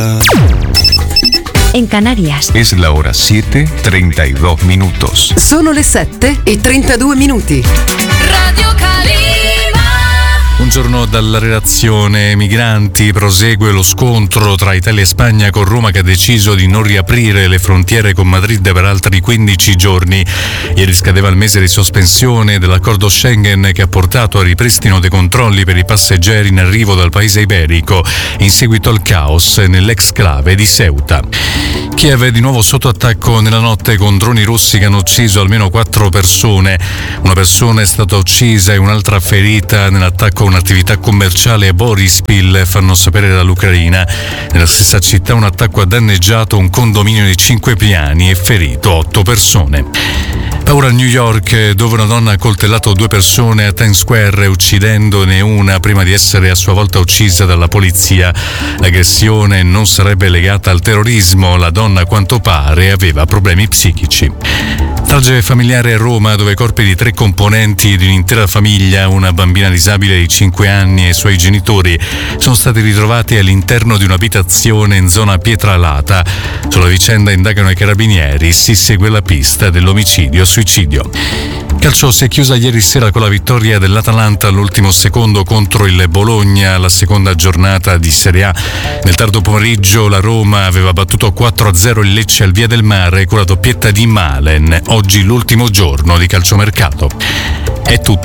En Canarias. Es la hora 7:32 minutos. Sono le 7:32. Radio Calima. Buongiorno dalla redazione. Migranti, prosegue lo scontro tra Italia e Spagna, con Roma che ha deciso di non riaprire le frontiere con Madrid per altri 15 giorni. Ieri scadeva il mese di sospensione dell'accordo Schengen, che ha portato al ripristino dei controlli per i passeggeri in arrivo dal paese iberico, in seguito al caos nell'exclave di Ceuta. Kiev è di nuovo sotto attacco nella notte, con droni russi che hanno ucciso almeno 4 persone. Una persona è stata uccisa e un'altra ferita nell'attacco a un'attività commerciale a Borispil, fanno sapere dall'Ucraina. Nella stessa città un attacco ha danneggiato un condominio di 5 piani e ferito 8 persone. Paura a New York, dove una donna ha coltellato 2 persone a Times Square, uccidendone una prima di essere a sua volta uccisa dalla polizia. L'aggressione non sarebbe legata al terrorismo, la donna a quanto pare aveva problemi psichici. Strage familiare a Roma, dove i corpi di 3 componenti di un'intera famiglia, una bambina disabile di 5 anni e i suoi genitori, sono stati ritrovati all'interno di un'abitazione in zona Pietralata. Sulla vicenda indagano i carabinieri, si segue la pista dell'omicidio-suicidio. Calcio, si è chiusa ieri sera con la vittoria dell'Atalanta all'ultimo secondo contro il Bologna, la seconda giornata di Serie A. Nel tardo pomeriggio la Roma aveva battuto 4-0 il Lecce al Via del Mare con la doppietta di Malen. Oggi l'ultimo giorno di calciomercato. È tutto.